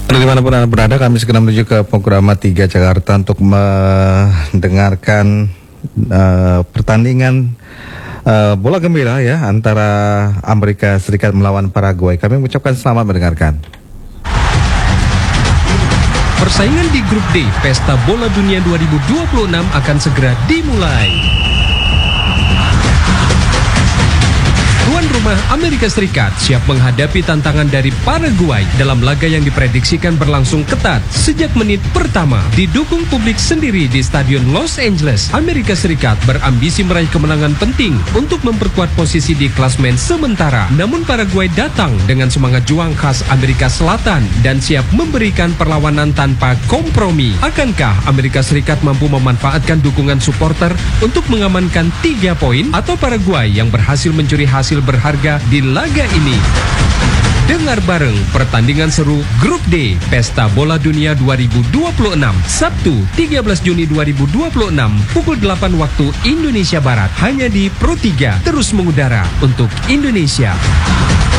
Dimanapun Anda berada, kami segera menuju ke Purwokerto 3 Jakarta untuk mendengarkan pertandingan bola gembira ya antara Amerika Serikat melawan Paraguay. Kami mengucapkan selamat mendengarkan. Persaingan di Grup D Pesta Bola Dunia 2026 akan segera dimulai. Tuan rumah Amerika Serikat siap menghadapi tantangan dari Paraguay dalam laga yang diprediksikan berlangsung ketat sejak menit pertama. Didukung publik sendiri di Stadion Los Angeles, Amerika Serikat berambisi meraih kemenangan penting untuk memperkuat posisi di klasmen sementara. Namun Paraguay datang dengan semangat juang khas Amerika Selatan dan siap memberikan perlawanan tanpa kompromi. Akankah Amerika Serikat mampu memanfaatkan dukungan supporter untuk mengamankan 3 poin atau Paraguay yang berhasil mencuri hasil berharga di laga ini? Dengar bareng pertandingan seru Grup D Pesta Bola Dunia 2026 Sabtu 13 Juni 2026 pukul 8 waktu Indonesia Barat hanya di Pro 3, terus mengudara untuk Indonesia.